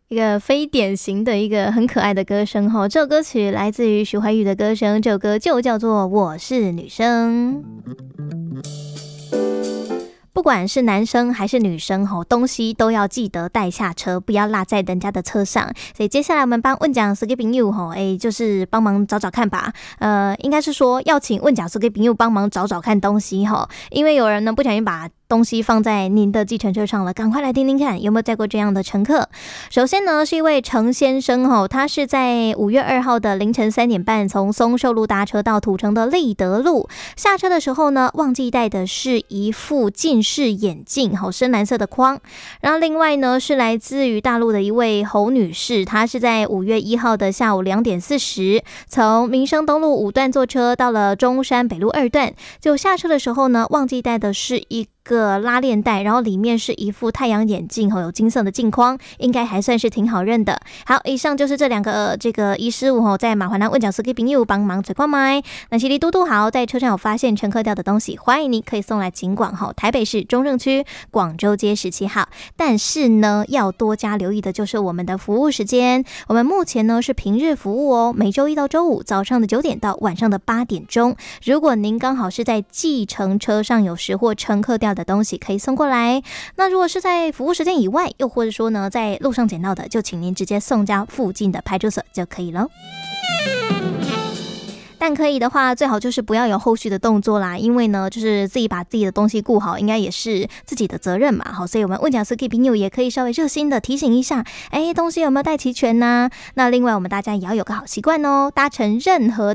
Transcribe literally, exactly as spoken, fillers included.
一个非典型的一个很可爱的歌声吼，这首歌曲来自于徐怀钰的歌声，这首歌就叫做《我是女生》。不管是男生还是女生吼，东西都要记得带下车，不要落在人家的车上。所以接下来我们帮问讲司机朋友吼，哎，就是帮忙找找看吧。呃，应该是说要请问讲司机朋友帮忙找找看东西吼，因为有人呢不小心把东西放在您的计程车上了，赶快来听听看有没有载过这样的乘客。首先呢是一位程先生吼，他是在五月二号的凌晨三点半从松寿路搭车到土城的立德路，下车的时候呢忘记带的是一副近视眼镜吼，深蓝色的框。然后另外呢是来自于大陆的一位侯女士，她是在五月一号的下午两点四十从民生东路五段坐车到了中山北路二段，就下车的时候呢忘记带的是一个拉链袋，然后里面是一副太阳眼镜，有金色的镜框，应该还算是挺好认的。好，以上就是这两个、呃、这个遗失物在马环南问讲司机朋友帮忙嘴快麦。那犀利嘟嘟好，在车上有发现乘客掉的东西，欢迎你可以送来警广吼，台北市中正区广州街十七号。但是呢，要多加留意的就是我们的服务时间，我们目前呢是平日服务哦，每周一到周五早上的九点到晚上的八点钟。如果您刚好是在计程车上有时或乘客掉的东西可以送过来，那如果是在服务时间以外，又或者说呢在路上捡到的，就请您直接送家附近的派出所就可以了。但可以的话最好就是不要有后续的动作啦，因为呢就是自己把自己的东西顾好应该也是自己的责任嘛。好，所以我们问讲司机朋友也可以稍微热心的提醒一下，哎，东西有没有带齐全呢？那另外我们大家也要有个好习惯哦，搭乘任何